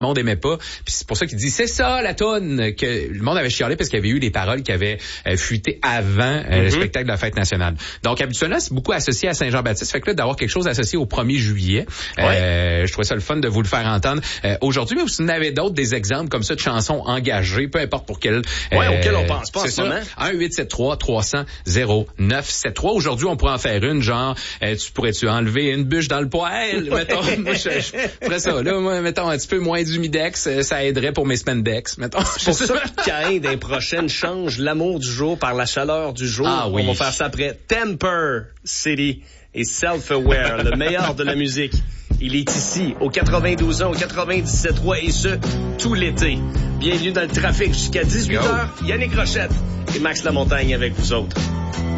le monde aimait pas. Puis c'est pour ça qu'il dit c'est ça la toune que le monde avait chialé parce qu'il y avait eu des paroles qui avaient fuité avant le spectacle de la fête nationale. Donc habituellement c'est beaucoup associé à Saint-Jean-Baptiste. Fait que là d'avoir quelque chose associé au 1er juillet, je trouvais ça le fun de vous le faire entendre aujourd'hui. Mais vous en avez d'autres des exemples comme ça de chansons engagées, peu importe pour quelle auquel on pense pas en ce moment. 1-873-300-0973. Aujourd'hui on pourrait en faire une genre tu pourrais-tu enlever une bûche dans le poêle, mettons. Moi je ferais ça là, moi mettons un petit peu moins d'humidex, ça aiderait pour mes spandex, mettons. C'est pour ça que Caïn, des prochaines, change l'amour du jour par la chaleur du jour. Ah oui. On va faire ça après. Temper City et Self-Aware, le meilleur de la musique. Il est ici, au 92 ans, au 97.3, et ce, tout l'été. Bienvenue dans le trafic jusqu'à 18h. Yannick Rochette et Max Lamontagne avec vous autres.